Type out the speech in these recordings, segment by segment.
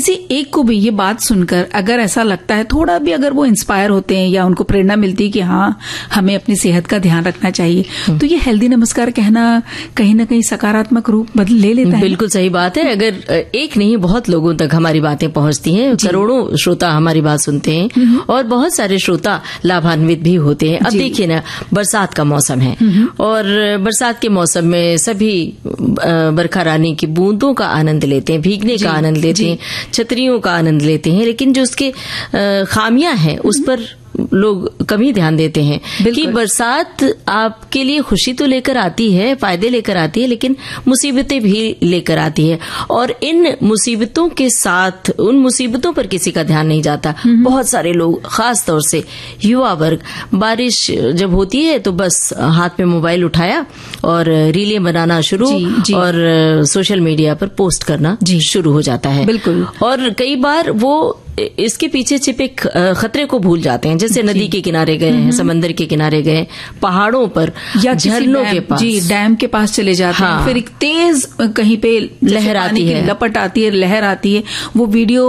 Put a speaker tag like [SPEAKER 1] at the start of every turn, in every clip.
[SPEAKER 1] किसी एक को भी ये बात सुनकर अगर ऐसा लगता है, थोड़ा भी अगर वो इंस्पायर होते हैं या उनको प्रेरणा मिलती है कि हाँ हमें अपनी सेहत का ध्यान रखना चाहिए, तो ये हेल्दी नमस्कार कहना कहीं ना कहीं सकारात्मक रूप बदल ले लेता है।
[SPEAKER 2] बिल्कुल सही बात है। अगर एक नहीं बहुत लोगों तक हमारी बातें पहुंचती हैं, करोड़ों श्रोता हमारी बात सुनते हैं और बहुत सारे श्रोता लाभान्वित भी होते हैं। अब देखिए ना, बरसात का मौसम है और बरसात के मौसम में सभी बरखा रानी की बूंदों का आनंद लेते हैं, भीगने का आनंद लेते हैं, छतरियों का आनंद लेते हैं, लेकिन जो उसके खामियां हैं उस पर लोग कम ही ध्यान देते हैं कि बरसात आपके लिए खुशी तो लेकर आती है, फायदे लेकर आती है, लेकिन मुसीबतें भी लेकर आती है। और इन मुसीबतों के साथ उन मुसीबतों पर किसी का ध्यान नहीं जाता। बहुत सारे लोग, खास तौर से युवा वर्ग, बारिश जब होती है तो बस हाथ में मोबाइल उठाया और रीलें बनाना शुरू और सोशल मीडिया पर पोस्ट करना शुरू हो जाता है।
[SPEAKER 1] बिल्कुल।
[SPEAKER 2] और कई बार वो इसके पीछे छिपे खतरे को भूल जाते हैं, जैसे नदी के किनारे गए हैं, समंदर के किनारे गए, पहाड़ों पर या झरनों के पास,
[SPEAKER 1] डैम के पास चले जाते हैं, फिर एक तेज कहीं पे
[SPEAKER 2] लहर आती है,
[SPEAKER 1] लपट आती है, लहर आती है, वो वीडियो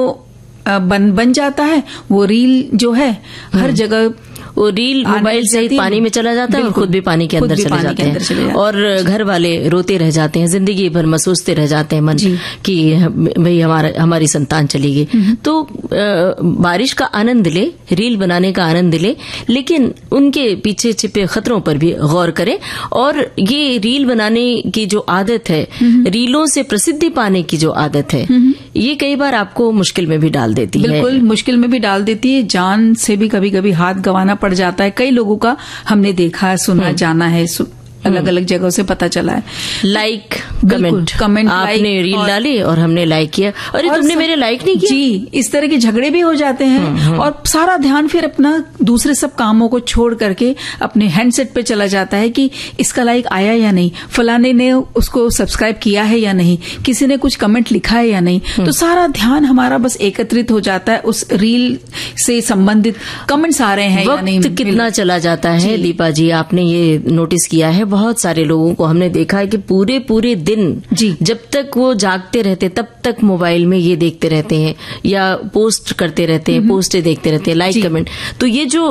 [SPEAKER 1] बन जाता है, वो रील जो है हर जगह
[SPEAKER 2] वो रील मोबाइल से ही पानी में चला जाता है और खुद भी पानी के अंदर चले जाते हैं और घर वाले रोते रह जाते हैं, जिंदगी भर महसूसते रह जाते हैं मन कि भाई हमारी संतान चली गई। तो बारिश का आनंद ले, रील बनाने का आनंद ले, लेकिन उनके पीछे छिपे खतरों पर भी गौर करें। और ये रील बनाने की जो आदत है, रीलों से प्रसिद्धि पाने की जो आदत है, ये कई बार आपको मुश्किल में भी डाल देती है।
[SPEAKER 1] बिल्कुल मुश्किल में भी डाल देती है, जान से भी कभी कभी हाथ गंवाना पड़ जाता है। कई लोगों का हमने देखा, सुना, जाना है, अलग अलग जगहों से पता चला है।
[SPEAKER 2] लाइक कमेंट आपने रील डाली और हमने लाइक किया, अरे तुमने मेरे लाइक नहीं किया।
[SPEAKER 1] जी, इस तरह के झगड़े भी हो जाते हैं और सारा ध्यान फिर अपना दूसरे सब कामों को छोड़ करके अपने हैंडसेट पे चला जाता है कि इसका लाइक आया या नहीं, फलाने ने उसको सब्सक्राइब किया है या नहीं, किसी ने कुछ कमेंट लिखा है या नहीं। तो सारा ध्यान हमारा बस एकत्रित हो जाता है उस रील से संबंधित कमेंट्स आ रहे हैं या नहीं।
[SPEAKER 2] वक्त कितना चला जाता है दीपा जी, आपने ये नोटिस किया है? बहुत सारे लोगों को हमने देखा है कि पूरे दिन जब तक वो जागते रहते तब तक मोबाइल में ये देखते रहते हैं या पोस्ट करते रहते हैं, पोस्टें देखते रहते हैं, लाइक कमेंट। तो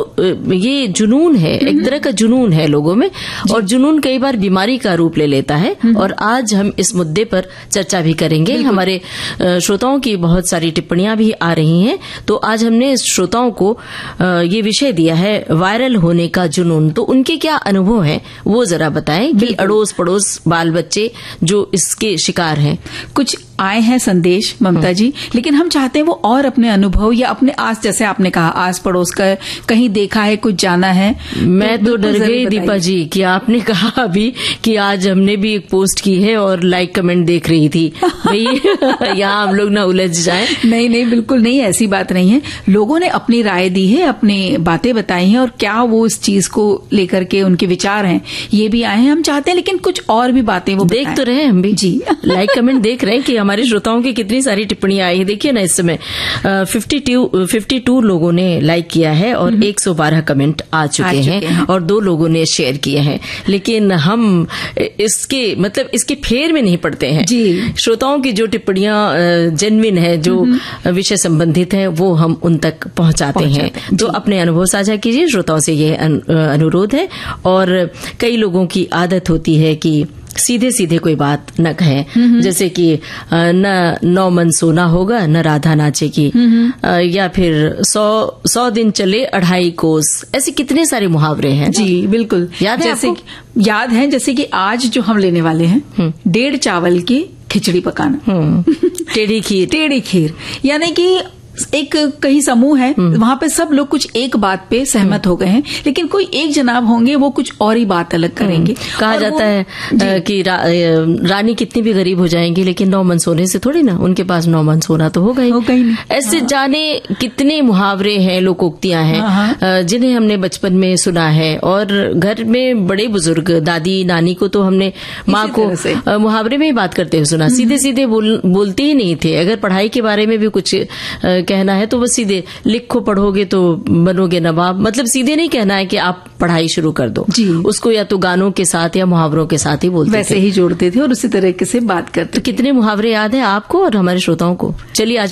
[SPEAKER 2] ये जुनून है, एक तरह का जुनून है लोगों में, और जुनून कई बार बीमारी का रूप ले लेता है। और आज हम इस मुद्दे पर चर्चा भी करेंगे। हमारे श्रोताओं की बहुत सारी टिप्पणियां भी आ रही हैं, तो आज हमने श्रोताओं को ये विषय दिया है, वायरल होने का जुनून। तो उनके क्या अनुभव है वो जरा बताएं कि अड़ोस पड़ोस बाल बच्चे जो इसके शिकार हैं।
[SPEAKER 1] कुछ आए हैं संदेश ममता जी, लेकिन हम चाहते हैं वो और अपने अनुभव या अपने आस, जैसे आपने कहा आस पड़ोस का कहीं देखा है, कुछ जाना है।
[SPEAKER 2] मैं तो डर गई दीपा जी कि आपने कहा अभी कि आज हमने भी एक पोस्ट की है और लाइक कमेंट देख रही थी, भाई यहाँ हम लोग ना उलझ जाएं।
[SPEAKER 1] नहीं, बिल्कुल नहीं, ऐसी बात नहीं है। लोगों ने अपनी राय दी है, अपनी बातें बताई हैं और क्या वो इस चीज को लेकर के उनके विचार हैं, ये भी आए हैं। हम चाहते हैं लेकिन कुछ और भी बातें वो
[SPEAKER 2] देख तो रहे हम भी जी लाइक कमेंट देख रहे हैं कि हमारे श्रोताओं की कितनी सारी टिप्पणियां आई है। देखिए ना, इस समय 52 लोगों ने लाइक किया है और 112 कमेंट आ चुके हैं और 2 लोगों ने शेयर किए हैं। लेकिन हम इसके फेर में नहीं पड़ते हैं जी। श्रोताओं की जो टिप्पणियां जेन्युइन है, जो विषय संबंधित है, वो हम उन तक पहुंचाते हैं। तो अपने अनुभव साझा कीजिए, श्रोताओं से ये अनुरोध है। और कई लोगों की आदत होती है कि सीधे सीधे कोई बात न कहें, जैसे कि न 9 मन सोना होगा न राधा नाचेगी, या फिर 100 दिन चले 2.5 कोस। ऐसे कितने सारे मुहावरे हैं जी। बिल्कुल याद
[SPEAKER 1] है जैसे कि आज जो हम लेने वाले हैं 1.5 चावल की खिचड़ी पकाना,
[SPEAKER 2] टेढ़ी
[SPEAKER 1] खीर, यानी कि एक कहीं समूह है, वहां पे सब लोग कुछ एक बात पे सहमत हो गए हैं, लेकिन कोई एक जनाब होंगे वो कुछ और ही बात अलग करेंगे।
[SPEAKER 2] कहा जाता है कि रानी कितनी भी गरीब हो जाएंगी, लेकिन 9 मन सोने से थोड़ी ना, उनके पास 9 मन सोना तो होगा ही। ऐसे जाने कितने मुहावरे हैं, लोकोक्तियां हैं जिन्हें हमने बचपन में सुना है। और घर में बड़े बुजुर्ग, दादी नानी को तो हमने, माँ को मुहावरे में ही बात करते हुए सुना। सीधे सीधे बोलते ही नहीं थे। अगर पढ़ाई के बारे में भी कुछ कहना है तो बस सीधे लिखो पढ़ोगे तो बनोगे नवाब, मतलब सीधे नहीं कहना है कि आप पढ़ाई शुरू कर दो जी। उसको या तो गानों के साथ या मुहावरों के साथ ही बोलते थे,
[SPEAKER 1] वैसे ही जोड़ते थे और उसी तरीके से बात करते।
[SPEAKER 2] तो कितने मुहावरे याद है आपको और हमारे श्रोताओं को? चलिए आज